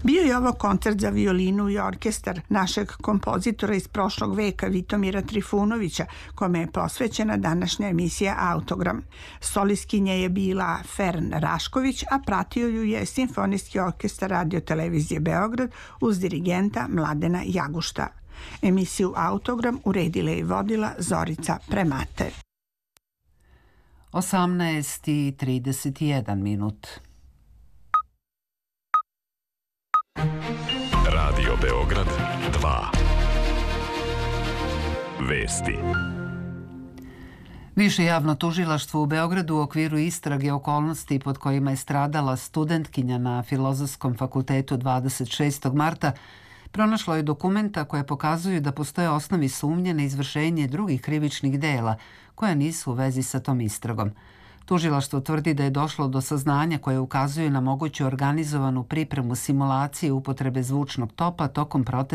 Bio je ovo koncert za violinu i orkestar našeg kompozitora iz prošlog veka Vitomira Trifunovića, kome je posvećena današnja emisija Autogram. Solistkinja je bila Fern Rašković, a pratio ju je Simfonijski orkestar Radio televizije Beograd uz dirigenta Mladena Jagušta. Emisiju Autogram uredila i vodila Zorica Premate. 18:31. Radio Beograd 2. Vesti. Više javno tužilaštvo u Beogradu u okviru istrage okolnosti pod kojima je stradala studentkinja na Filozofskom fakultetu 26. marta pronašlo je dokumenta koje pokazuju da postoje osnovi sumnje na izvršenje drugih krivičnih dela koja nisu u vezi sa tom istragom. Tužilaštvo tvrdi da je došlo do saznanja koje ukazuju na moguću organizovanu pripremu simulacije upotrebe zvučnog topa tokom protesta